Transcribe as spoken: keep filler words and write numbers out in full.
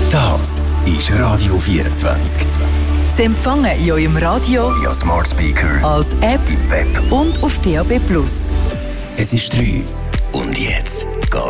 Das ist Radio vierundzwanzig. Sie empfangen in eurem Radio, via Smart Speaker, als App im Web und auf D A B Plus. Es ist drei. Und jetzt